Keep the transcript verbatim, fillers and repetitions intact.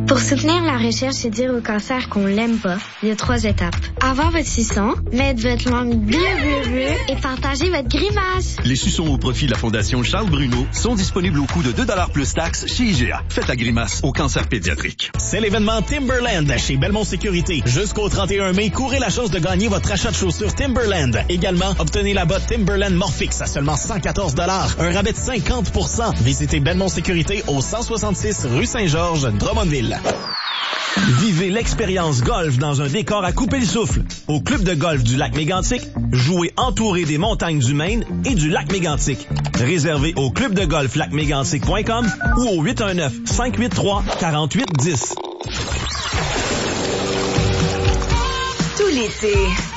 Pour soutenir la recherche et dire au cancer qu'on l'aime pas, il y a trois étapes. Avoir votre suçon, mettre votre langue bleu, bleu, bleu et partager votre grimace. Les suçons au profit de la Fondation Charles Bruno sont disponibles au coût de deux dollars plus taxes chez I G A. Faites la grimace au cancer pédiatrique. C'est l'événement Timberland chez Belmont Sécurité. Jusqu'au trente et un mai, courez la chance de gagner votre achat de chaussures Timberland. Également, obtenez la botte Timberland Morphix à seulement cent quatorze dollars. Un rabais de cinquante pour cent. Visitez Belmont Sécurité au cent soixante-six rue Saint-Georges, Drummondville. Vivez l'expérience golf dans un décor à couper le souffle. Au club de golf du lac Mégantic, jouez entouré des montagnes du Maine et du lac Mégantic. Réservé au club de golf lac mégantic point com ou au huit un neuf, cinq huit trois, quatre huit un zéro. Tout l'été,